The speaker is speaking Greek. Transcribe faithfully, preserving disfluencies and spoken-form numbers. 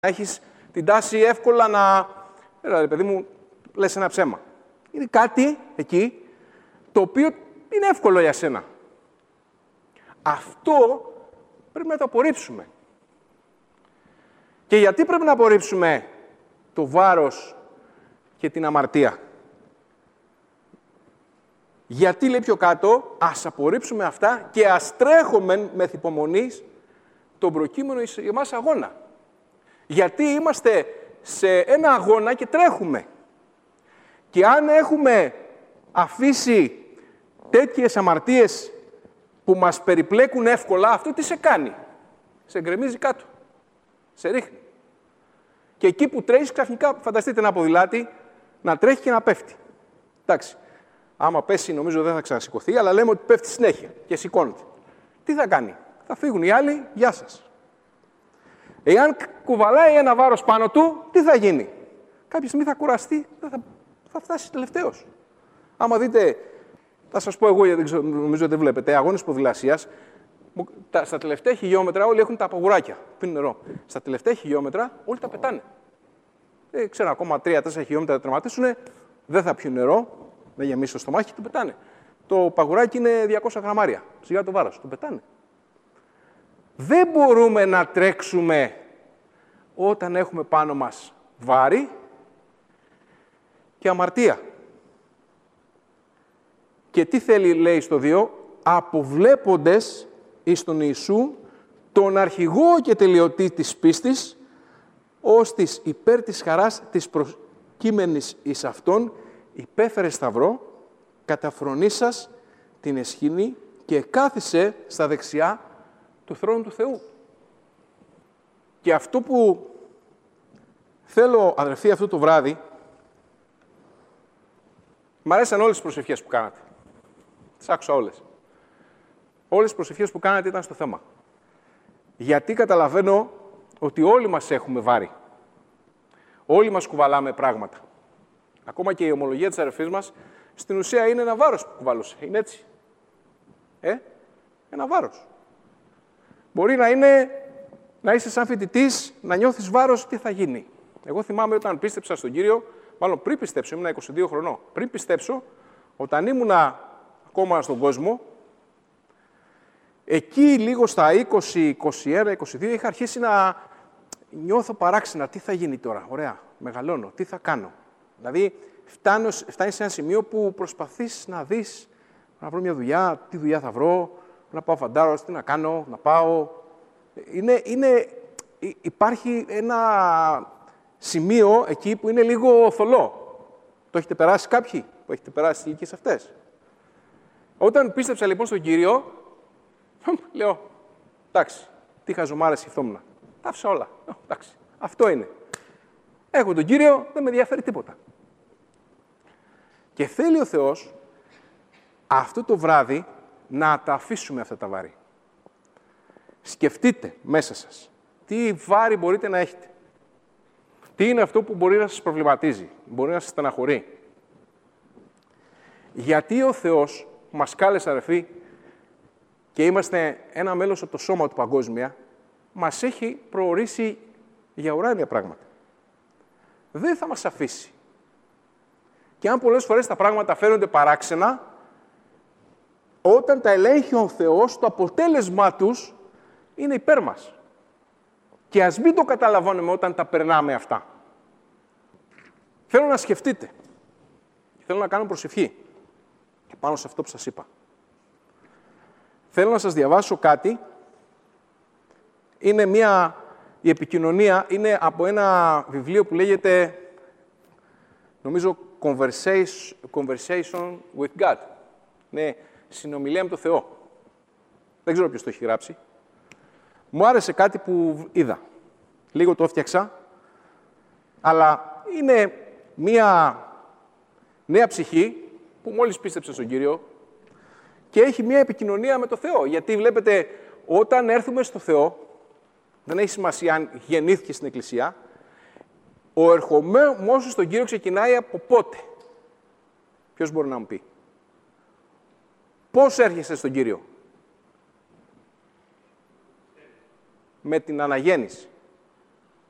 έχεις την τάση εύκολα να, ρε παιδί μου, λες ένα ψέμα. Είναι κάτι εκεί το οποίο είναι εύκολο για σένα. Αυτό πρέπει να το απορρίψουμε. Και γιατί πρέπει να απορρίψουμε το βάρος και την αμαρτία? Γιατί, λέει πιο κάτω, ας απορρίψουμε αυτά και ας τρέχουμε με υπομονής τον προκείμενο για εμάς αγώνα. Γιατί είμαστε σε ένα αγώνα και τρέχουμε. Και αν έχουμε αφήσει τέτοιες αμαρτίες που μας περιπλέκουν εύκολα, αυτό τι σε κάνει? Σε γκρεμίζει κάτω. Σε ρίχνει. Και εκεί που τρέχεις, ξαφνικά, φανταστείτε ένα ποδηλάτι να τρέχει και να πέφτει. Εντάξει. Άμα πέσει, νομίζω δεν θα ξανασηκωθεί, αλλά λέμε ότι πέφτει συνέχεια και σηκώνεται. Τι θα κάνει? Θα φύγουν οι άλλοι, γεια σας. Εάν κουβαλάει ένα βάρος πάνω του, τι θα γίνει? Κάποια στιγμή θα κουραστεί, θα, θα φτάσει τελευταίος. Άμα δείτε, θα σας πω εγώ, γιατί νομίζω δεν βλέπετε, αγώνες ποδηλασίας, στα τελευταία χιλιόμετρα όλοι έχουν τα παγουράκια, πίνουν νερό. Στα τελευταία χιλιόμετρα όλοι τα πετάνε. Δεν ξέρω, ακόμα τρία τέσσερα χιλιόμετρα θα τερματίσουν, δεν θα πιούν νερό, δεν γεμίσει το στομάχι και το πετάνε. Το παγουράκι είναι διακόσια γραμμάρια. Σιγά το βάρος, το πετάνε. Δεν μπορούμε να τρέξουμε όταν έχουμε πάνω μας βάρη και αμαρτία. Και τι θέλει, λέει στο δύο, αποβλέποντες εις τον Ιησού, τον αρχηγό και τελειωτή της πίστης, ως της υπέρ της χαράς της προκείμενης εις αυτόν, υπέφερε σταυρό, καταφρονήσας την εσχήνη και κάθισε στα δεξιά του θρόνου του Θεού. Και αυτό που θέλω, αδερφοί, αυτό το βράδυ, μ' αρέσαν όλες τις προσευχές που κάνατε. Τις άκουσα όλες. Όλες τις προσευχές που κάνατε ήταν στο θέμα. Γιατί καταλαβαίνω ότι όλοι μας έχουμε βάρη. Όλοι μας κουβαλάμε πράγματα. Ακόμα και η ομολογία της αδερφής μας, στην ουσία είναι ένα βάρος που κουβαλούσε. Είναι έτσι. Ε, ένα βάρος. Μπορεί να είναι, να είσαι σαν φοιτητής, να νιώθεις βάρος, τι θα γίνει? Εγώ θυμάμαι όταν πίστεψα στον Κύριο, μάλλον πριν πιστέψω, ήμουν είκοσι δύο χρονών. Πριν πιστέψω, όταν ήμουνα ακόμα στον κόσμο, εκεί λίγο στα είκοσι, είκοσι ένα, είκοσι δύο, είχα αρχίσει να νιώθω παράξενα. Τι θα γίνει τώρα? Ωραία, μεγαλώνω. Τι θα κάνω? Δηλαδή, φτάνω, φτάνεις σε ένα σημείο που προσπαθείς να δεις, να βρω μια δουλειά, τι δουλειά θα βρω, να πάω φαντάρος, τι να κάνω, να πάω. Είναι, είναι, υπάρχει ένα σημείο εκεί που είναι λίγο θολό. Το έχετε περάσει κάποιοι που έχετε περάσει στις ηλικίες αυτές? Όταν πίστεψα λοιπόν στον Κύριο, λέω, εντάξει, τι χαζομάρες σκεφτόμουν. Τα άφησα όλα. Εντάξει, αυτό είναι. Έχω τον Κύριο, δεν με ενδιαφέρει τίποτα. Και θέλει ο Θεός αυτό το βράδυ να τα αφήσουμε αυτά τα βάρη. Σκεφτείτε μέσα σας τι βάρη μπορείτε να έχετε. Τι είναι αυτό που μπορεί να σας προβληματίζει, μπορεί να σας στεναχωρεί. Γιατί ο Θεός μας κάλεσε, αδερφοί, και είμαστε ένα μέλος από το σώμα του παγκόσμια, μας έχει προορίσει για ουράνια πράγματα. Δεν θα μας αφήσει. Και αν πολλές φορές τα πράγματα φαίνονται παράξενα, όταν τα ελέγχει ο Θεός, το αποτέλεσμά τους είναι υπέρ μας. Και ας μην το καταλαβαίνουμε όταν τα περνάμε αυτά. Θέλω να σκεφτείτε. Θέλω να κάνω προσευχή πάνω σε αυτό που σας είπα. Θέλω να σας διαβάσω κάτι. Είναι μια... Η επικοινωνία είναι από ένα βιβλίο που λέγεται, νομίζω, Conversation, Conversation with God. Είναι συνομιλία με τον Θεό. Δεν ξέρω ποιος το έχει γράψει. Μου άρεσε κάτι που είδα. Λίγο το έφτιαξα. Αλλά είναι μία νέα ψυχή που μόλις πίστεψε στον Κύριο και έχει μία επικοινωνία με τον Θεό. Γιατί βλέπετε, όταν έρθουμε στο Θεό, δεν έχει σημασία αν γεννήθηκε στην Εκκλησία, ο ερχομός στον Κύριο ξεκινάει από πότε? Ποιος μπορεί να μου πει? Πώς έρχεσαι στον Κύριο? Με την αναγέννηση.